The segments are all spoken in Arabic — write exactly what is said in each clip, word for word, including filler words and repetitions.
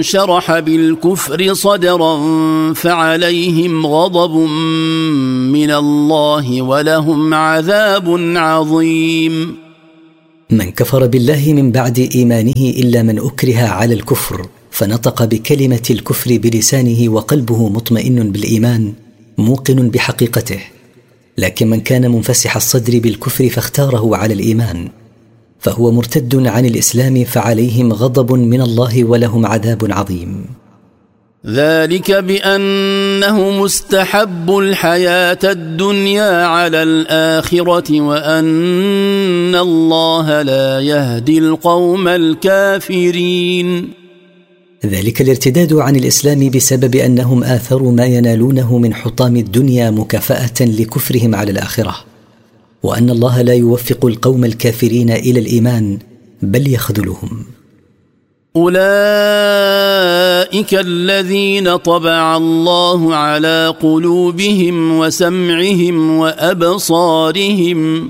شرح بالكفر صدرا فعليهم غضب من الله ولهم عذاب عظيم. من كفر بالله من بعد إيمانه إلا من أكره على الكفر فنطق بكلمة الكفر بلسانه وقلبه مطمئن بالإيمان موقن بحقيقته، لكن من كان منفسح الصدر بالكفر فاختاره على الإيمان فهو مرتد عن الإسلام فعليهم غضب من الله ولهم عذاب عظيم. ذلك بأنه مستحب الحياة الدنيا على الآخرة وأن الله لا يهدي القوم الكافرين. ذلك الارتداد عن الإسلام بسبب أنهم آثروا ما ينالونه من حطام الدنيا مكافأة لكفرهم على الآخرة، وأن الله لا يوفق القوم الكافرين إلى الإيمان بل يخذلهم. أولئك الذين طبع الله على قلوبهم وسمعهم وأبصارهم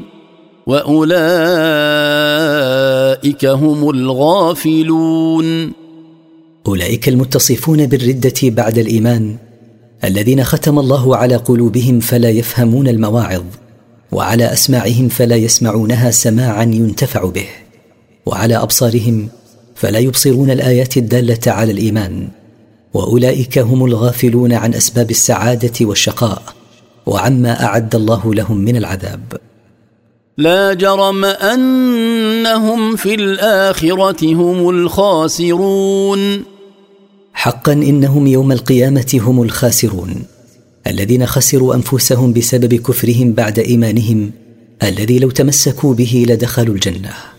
وأولئك هم الغافلون. أولئك المتصفون بالردة بعد الإيمان الذين ختم الله على قلوبهم فلا يفهمون المواعظ، وعلى أسماعهم فلا يسمعونها سماعا ينتفع به، وعلى أبصارهم فلا يبصرون الآيات الدالة على الإيمان، وأولئك هم الغافلون عن أسباب السعادة والشقاء وعما أعد الله لهم من العذاب. لا جرم أنهم في الآخرة هم الخاسرون. حقا إنهم يوم القيامة هم الخاسرون الذين خسروا أنفسهم بسبب كفرهم بعد إيمانهم الذي لو تمسكوا به لدخلوا الجنة.